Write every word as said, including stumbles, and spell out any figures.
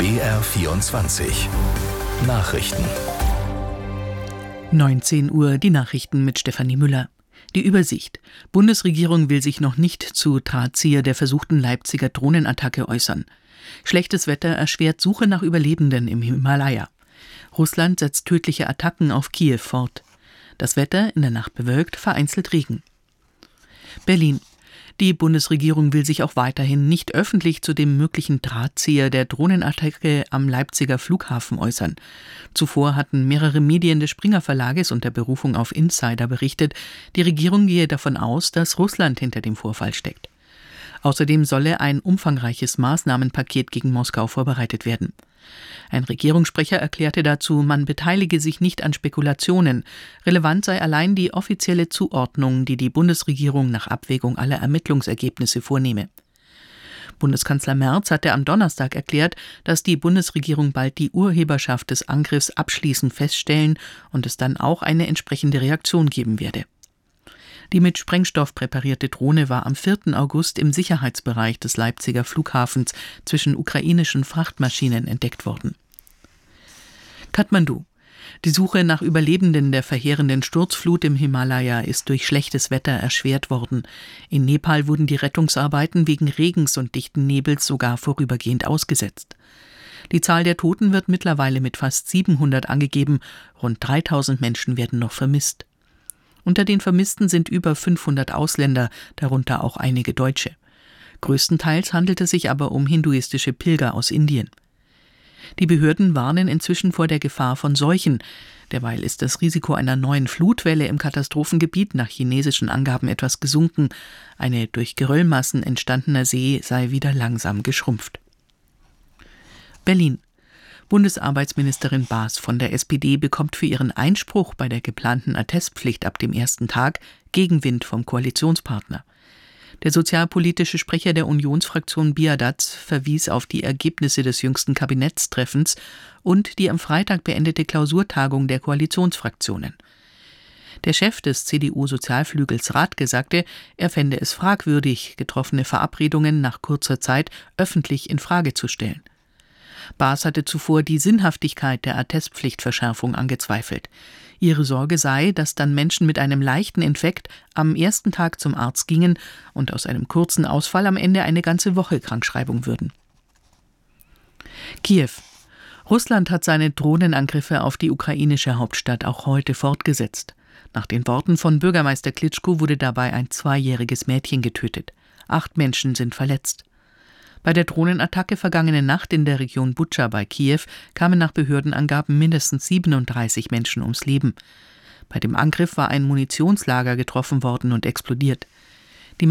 B R vierundzwanzig Nachrichten. neunzehn Uhr, die Nachrichten mit Stefanie Müller. Die Übersicht. Bundesregierung will sich noch nicht zu Drahtzieher der versuchten Leipziger Drohnenattacke äußern. Schlechtes Wetter erschwert Suche nach Überlebenden im Himalaya. Russland setzt tödliche Attacken auf Kiew fort. Das Wetter in der Nacht bewölkt, vereinzelt Regen. Berlin. Die Bundesregierung will sich auch weiterhin nicht öffentlich zu dem möglichen Drahtzieher der Drohnenattacke am Leipziger Flughafen äußern. Zuvor hatten mehrere Medien des Springer Verlages unter Berufung auf Insider berichtet, die Regierung gehe davon aus, dass Russland hinter dem Vorfall steckt. Außerdem solle ein umfangreiches Maßnahmenpaket gegen Moskau vorbereitet werden. Ein Regierungssprecher erklärte dazu, man beteilige sich nicht an Spekulationen. Relevant sei allein die offizielle Zuordnung, die die Bundesregierung nach Abwägung aller Ermittlungsergebnisse vornehme. Bundeskanzler Merz hatte am Donnerstag erklärt, dass die Bundesregierung bald die Urheberschaft des Angriffs abschließend feststellen und es dann auch eine entsprechende Reaktion geben werde. Die mit Sprengstoff präparierte Drohne war am vierten August im Sicherheitsbereich des Leipziger Flughafens zwischen ukrainischen Frachtmaschinen entdeckt worden. Kathmandu. Die Suche nach Überlebenden der verheerenden Sturzflut im Himalaya ist durch schlechtes Wetter erschwert worden. In Nepal wurden die Rettungsarbeiten wegen Regens und dichten Nebels sogar vorübergehend ausgesetzt. Die Zahl der Toten wird mittlerweile mit fast siebenhundert angegeben. Rund dreitausend Menschen werden noch vermisst. Unter den Vermissten sind über fünfhundert Ausländer, darunter auch einige Deutsche. Größtenteils handelt es sich aber um hinduistische Pilger aus Indien. Die Behörden warnen inzwischen vor der Gefahr von Seuchen. Derweil ist das Risiko einer neuen Flutwelle im Katastrophengebiet nach chinesischen Angaben etwas gesunken. Eine durch Geröllmassen entstandener See sei wieder langsam geschrumpft. Berlin. Bundesarbeitsministerin Baas von der S P D bekommt für ihren Einspruch bei der geplanten Attestpflicht ab dem ersten Tag Gegenwind vom Koalitionspartner. Der sozialpolitische Sprecher der Unionsfraktion Biadatz verwies auf die Ergebnisse des jüngsten Kabinettstreffens und die am Freitag beendete Klausurtagung der Koalitionsfraktionen. Der Chef des C D U-Sozialflügels Rathke sagte, er fände es fragwürdig, getroffene Verabredungen nach kurzer Zeit öffentlich in Frage zu stellen. Baas hatte zuvor die Sinnhaftigkeit der Attestpflichtverschärfung angezweifelt. Ihre Sorge sei, dass dann Menschen mit einem leichten Infekt am ersten Tag zum Arzt gingen und aus einem kurzen Ausfall am Ende eine ganze Woche Krankschreibung würden. Kiew. Russland hat seine Drohnenangriffe auf die ukrainische Hauptstadt auch heute fortgesetzt. Nach den Worten von Bürgermeister Klitschko wurde dabei ein zweijähriges Mädchen getötet. Acht Menschen sind verletzt. Bei der Drohnenattacke vergangene Nacht in der Region Butscha bei Kiew kamen nach Behördenangaben mindestens siebenunddreißig Menschen ums Leben. Bei dem Angriff war ein Munitionslager getroffen worden und explodiert.